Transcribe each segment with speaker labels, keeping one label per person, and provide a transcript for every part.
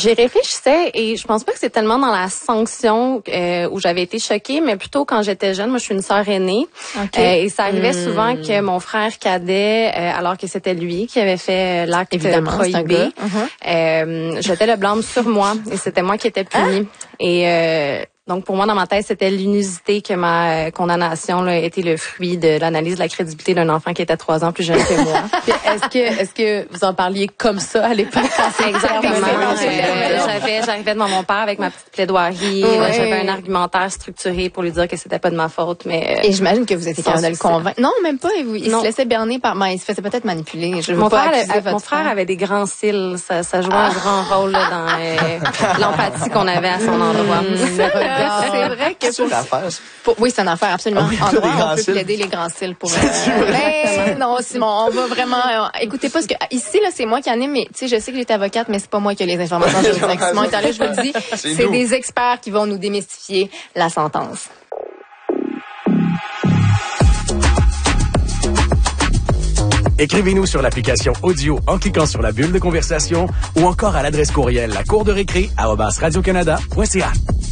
Speaker 1: J'y réfléchissais et je pense pas que c'est tellement dans la sanction où j'avais été choquée, mais plutôt quand j'étais jeune. Moi, je suis une sœur aînée. Okay. Et ça arrivait souvent que mon frère cadet, alors que c'était lui qui avait fait l'acte prohibé, jetait le blâme sur moi et c'était moi qui étais punie. Et donc, pour moi, dans ma tête, c'était l'inusité que ma condamnation là, était le fruit de l'analyse de la crédibilité d'un enfant qui était 3 ans plus jeune que moi.
Speaker 2: Est-ce que vous en parliez comme ça à l'époque?
Speaker 1: Exactement. J'arrivais devant mon père avec ma petite plaidoirie. J'avais un argumentaire structuré pour lui dire que c'était pas de ma faute, mais...
Speaker 3: Et j'imagine que vous étiez capable de le convaincre. Non, même pas. Il se laissait berner par... il se faisait peut-être manipuler.
Speaker 1: Mon frère avait des grands cils. Ça jouait un grand rôle là, dans l'empathie qu'on avait à son endroit.
Speaker 3: C'est vrai que oui, c'est une affaire absolument. En droit, on peut plaider les grands cils pour. Non, Simon, on va vraiment. Écoutez pas ce que ici là, c'est moi qui anime, mais tu sais, je sais que j'étais avocate, mais c'est pas moi qui ai les informations juridiques. Simon est là, je vous le dis, c'est des experts qui vont nous démystifier la sentence.
Speaker 4: Écrivez-nous sur l'application audio en cliquant sur la bulle de conversation ou encore à l'adresse courriel lacourderécré@radiocanada.ca.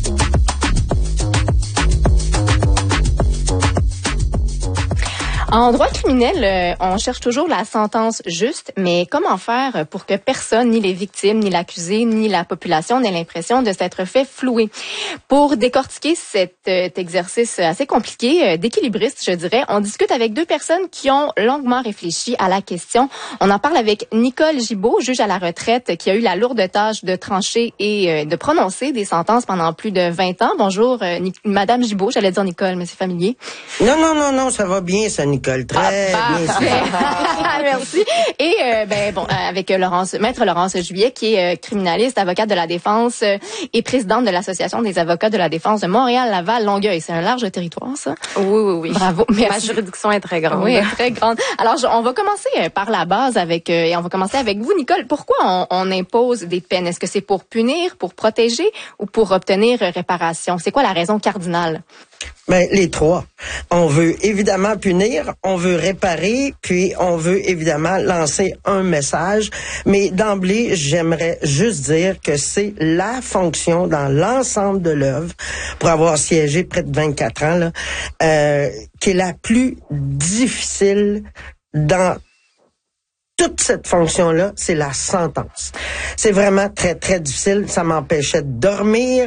Speaker 3: En droit criminel, on cherche toujours la sentence juste, mais comment faire pour que personne, ni les victimes, ni l'accusé, ni la population n'ait l'impression de s'être fait flouer? Pour décortiquer cet exercice assez compliqué, d'équilibriste, je dirais, on discute avec 2 personnes qui ont longuement réfléchi à la question. On en parle avec Nicole Gibault, juge à la retraite, qui a eu la lourde tâche de trancher et de prononcer des sentences pendant plus de 20 ans. Bonjour, Madame Gibault, j'allais dire Nicole, mais c'est familier.
Speaker 5: Non, ça va bien, ça, Nicole. Très bien.
Speaker 3: Merci. Et avec Maître Laurence Juillet, qui est criminaliste, avocate de la défense et présidente de l'Association des avocats de la défense de Montréal, Laval, Longueuil. C'est un large territoire, ça.
Speaker 1: Oui.
Speaker 3: Bravo. Merci.
Speaker 1: Ma juridiction est très grande.
Speaker 3: Oui, très grande. Alors, on va commencer par la base et on va commencer avec vous, Nicole. Pourquoi on impose des peines? Est-ce que c'est pour punir, pour protéger ou pour obtenir réparation? C'est quoi la raison cardinale?
Speaker 5: Les 3. On veut évidemment punir, on veut réparer, puis on veut évidemment lancer un message. Mais d'emblée, j'aimerais juste dire que c'est la fonction dans l'ensemble de l'œuvre, pour avoir siégé près de 24 ans, là, qui est la plus difficile dans toute cette fonction-là, c'est la sentence. C'est vraiment très, très difficile. Ça m'empêchait de dormir.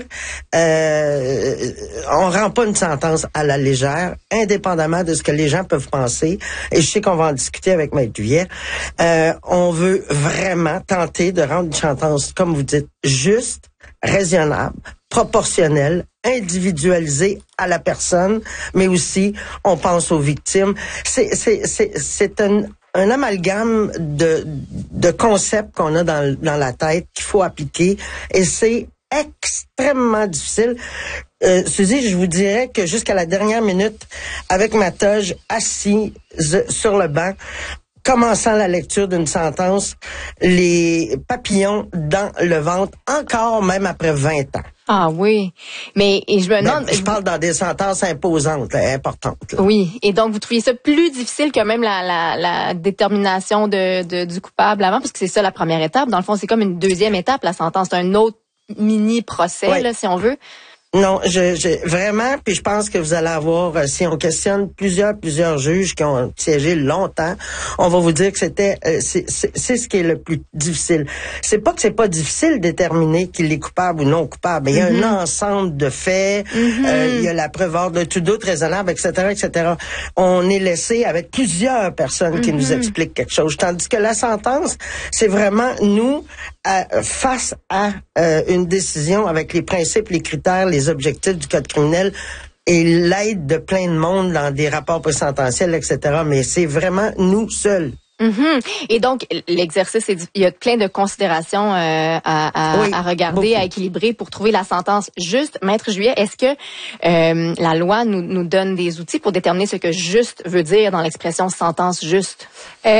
Speaker 5: On rend pas une sentence à la légère, indépendamment de ce que les gens peuvent penser. Et je sais qu'on va en discuter avec Maître Juillet. On veut vraiment tenter de rendre une sentence, comme vous dites, juste, raisonnable, proportionnelle, individualisée à la personne, mais aussi, on pense aux victimes. C'est un amalgame de concepts qu'on a dans la tête qu'il faut appliquer, et c'est extrêmement difficile. Suzy, je vous dirais que jusqu'à la dernière minute, avec ma toge assise sur le banc, commençant la lecture d'une sentence, les papillons dans le ventre, encore même après 20 ans.
Speaker 3: Ah oui, mais et je me demande...
Speaker 5: je parle dans des sentences imposantes, là, importantes. Là.
Speaker 3: Oui, et donc vous trouviez ça plus difficile que même la détermination du coupable avant, parce que c'est ça la première étape. Dans le fond, c'est comme une deuxième étape, la sentence. C'est un autre mini-procès, là, si on veut.
Speaker 5: Non, vraiment, puis je pense que vous allez avoir, si on questionne plusieurs juges qui ont siégé longtemps, on va vous dire que c'est ce qui est le plus difficile. C'est pas que c'est pas difficile de déterminer qu'il est coupable ou non coupable, mais il y a un ensemble de faits, il y a la preuve hors de tout doute raisonnable, etc. On est laissé avec plusieurs personnes qui nous expliquent quelque chose, tandis que la sentence, c'est vraiment nous face à une décision avec les principes, les critères, les objectifs du code criminel et l'aide de plein de monde dans des rapports présententiels, etc. Mais c'est vraiment nous seuls.
Speaker 3: Et donc, l'exercice, il y a plein de considérations à regarder, beaucoup. À équilibrer pour trouver la sentence juste. Maître Juillet, est-ce que la loi nous donne des outils pour déterminer ce que juste veut dire dans l'expression sentence juste?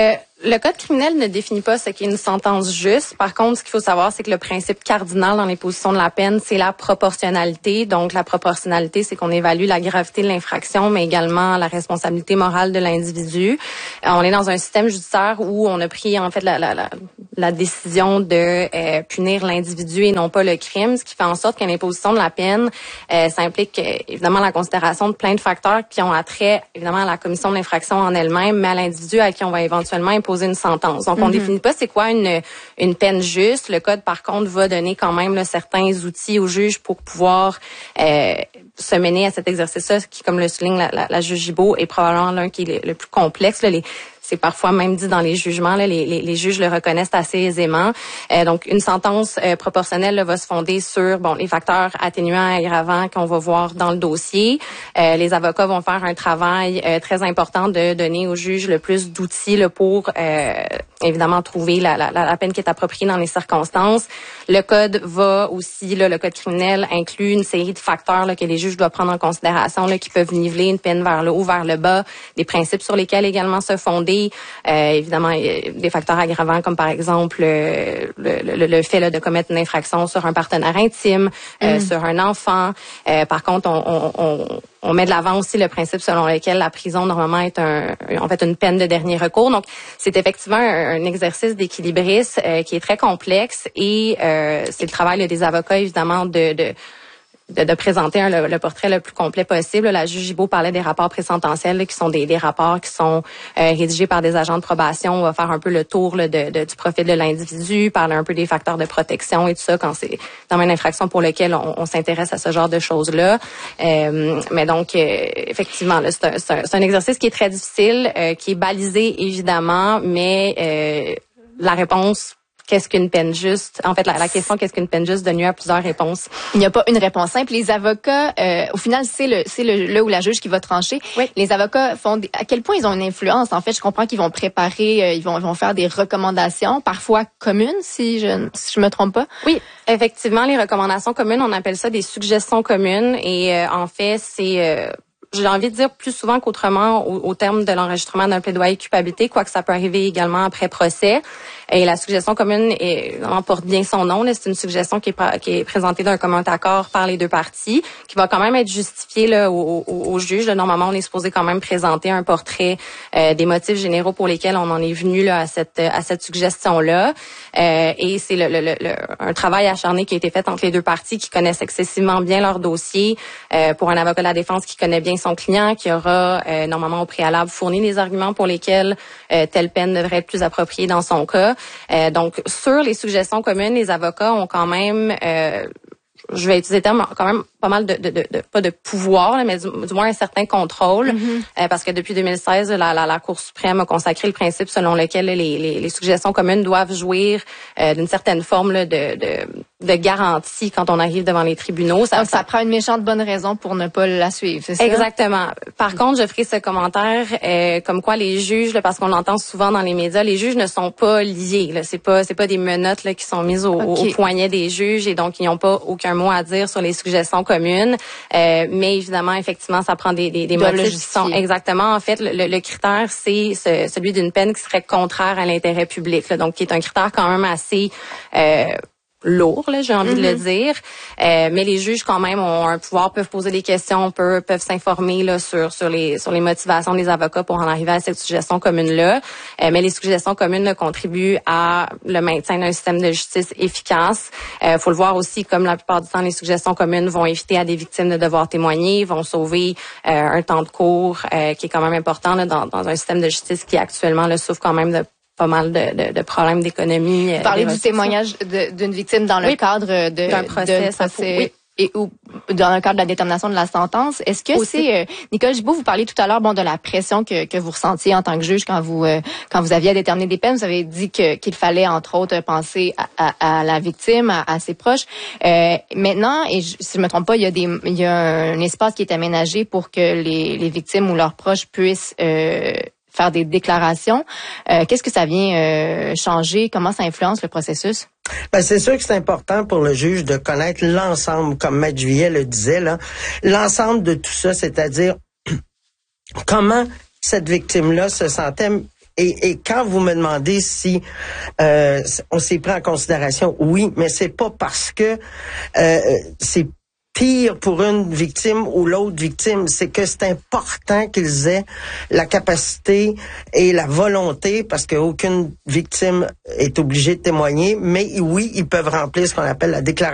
Speaker 1: Le code criminel ne définit pas ce qu'est une sentence juste. Par contre, ce qu'il faut savoir, c'est que le principe cardinal dans l'imposition de la peine, c'est la proportionnalité. Donc, la proportionnalité, c'est qu'on évalue la gravité de l'infraction, mais également la responsabilité morale de l'individu. On est dans un système judiciaire où on a pris, en fait, la décision de punir l'individu et non pas le crime, ce qui fait en sorte qu'une imposition de la peine, ça implique évidemment la considération de plein de facteurs qui ont attrait, évidemment, à la commission de l'infraction en elle-même, mais à l'individu à qui on va éventuellement imposer une sentence. Donc, on définit pas c'est quoi une peine juste. Le code, par contre, va donner quand même là, certains outils au juge pour pouvoir se mener à cet exercice-là, qui, comme le souligne la juge Gibault, est probablement l'un qui est le plus complexe. Là, c'est parfois même dit dans les jugements, là, les juges le reconnaissent assez aisément. Donc, une sentence proportionnelle là, va se fonder sur les facteurs atténuants et aggravants qu'on va voir dans le dossier. Les avocats vont faire un travail très important de donner au juge le plus d'outils là, pour évidemment trouver la peine qui est appropriée dans les circonstances. Le code va aussi, là, le code criminel inclut une série de facteurs là, que les juges doivent prendre en considération là, qui peuvent niveler une peine vers le haut, vers le bas, des principes sur lesquels également se fonder. Évidemment, des facteurs aggravants comme par exemple le fait là, de commettre une infraction sur un partenaire intime, sur un enfant. Par contre, on met de l'avant aussi le principe selon lequel la prison normalement est en fait une peine de dernier recours. Donc, c'est effectivement un exercice d'équilibrisme qui est très complexe et c'est le travail là, des avocats évidemment de présenter le portrait le plus complet possible. La juge Gibault parlait des rapports présententiels là, qui sont des rapports qui sont rédigés par des agents de probation. On va faire un peu le tour là, du profil de l'individu, parler un peu des facteurs de protection et tout ça quand c'est dans une infraction pour laquelle on s'intéresse à ce genre de choses-là. Mais donc, effectivement, là, c'est un exercice qui est très difficile, qui est balisé évidemment, mais la réponse qu'est-ce qu'une peine juste? En fait, la question qu'est-ce qu'une peine juste donne lieu à plusieurs réponses.
Speaker 3: Il n'y a pas une réponse simple. Les avocats, au final, c'est le ou la juge qui va trancher.
Speaker 1: Oui.
Speaker 3: Les avocats à quel point ils ont une influence? En fait, je comprends qu'ils vont préparer, ils vont faire des recommandations, parfois communes, si je me trompe pas.
Speaker 1: Oui, effectivement, les recommandations communes, on appelle ça des suggestions communes. Et en fait, c'est j'ai envie de dire plus souvent qu'autrement au terme de l'enregistrement d'un plaidoyer de culpabilité, quoique ça peut arriver également après procès. Et la suggestion commune porte bien son nom. C'est une suggestion qui est présentée d'un commun accord par les deux parties, qui va quand même être justifiée là, au juge. Là, normalement, on est supposé quand même présenter un portrait des motifs généraux pour lesquels on en est venu là, à cette suggestion-là. Et c'est un travail acharné qui a été fait entre les deux parties qui connaissent excessivement bien leur dossier. Pour un avocat de la défense qui connaît bien son client, qui aura normalement au préalable fourni des arguments pour lesquels telle peine devrait être plus appropriée dans son cas. Donc, sur les suggestions communes, les avocats ont quand même, je vais utiliser le terme, quand même pas mal pas de pouvoir, là, mais du moins un certain contrôle, parce que depuis 2016, la Cour suprême a consacré le principe selon lequel les suggestions communes doivent jouir d'une certaine forme là, de garantie quand on arrive devant les tribunaux.
Speaker 3: Ça prend une méchante bonne raison pour ne pas la suivre, c'est ça?
Speaker 1: Exactement. Par contre, je ferai ce commentaire comme quoi les juges, là, parce qu'on l'entend souvent dans les médias, les juges ne sont pas liés. Là. C'est pas des menottes là, qui sont mises au poignet des juges et donc ils n'ont pas aucun mot à dire sur les suggestions communes. Mais évidemment, effectivement, ça prend des motifs qui sont exactement. En fait, le critère, c'est celui d'une peine qui serait contraire à l'intérêt public. Là, donc, qui est un critère quand même assez lourd, là, j'ai envie de le dire. Mais les juges, quand même, ont un pouvoir, peuvent poser des questions, peuvent s'informer là sur les motivations des avocats pour en arriver à cette suggestion commune-là. Mais les suggestions communes là, contribuent à le maintien d'un système de justice efficace. Faut le voir aussi, comme la plupart du temps, les suggestions communes vont éviter à des victimes de devoir témoigner, vont sauver un temps de cours qui est quand même important là, dans un système de justice qui actuellement là, souffre quand même de pas mal de problèmes d'économie.
Speaker 3: Parler du témoignage d'une victime dans le cadre d'un procès,
Speaker 1: oui.
Speaker 3: Et ou dans le cadre de la détermination de la sentence. Est-ce que c'est Nicole Gibault, vous parliez tout à l'heure de la pression que vous ressentiez en tant que juge quand vous aviez à déterminer des peines. Vous avez dit qu'il fallait entre autres penser à la victime, à ses proches. Maintenant, et si je me trompe pas, il y a un espace qui est aménagé pour que les victimes ou leurs proches puissent faire des déclarations. Qu'est-ce que ça vient changer? Comment ça influence le processus?
Speaker 5: Ben, c'est sûr que c'est important pour le juge de connaître l'ensemble, comme Maître Juillet le disait, là, l'ensemble de tout ça, c'est-à-dire comment cette victime-là se sentait Et quand vous me demandez si on s'est pris en considération, oui, mais c'est pas parce que c'est pire pour une victime ou l'autre victime, c'est que c'est important qu'ils aient la capacité et la volonté, parce qu'aucune victime est obligée de témoigner, mais oui, ils peuvent remplir ce qu'on appelle la déclaration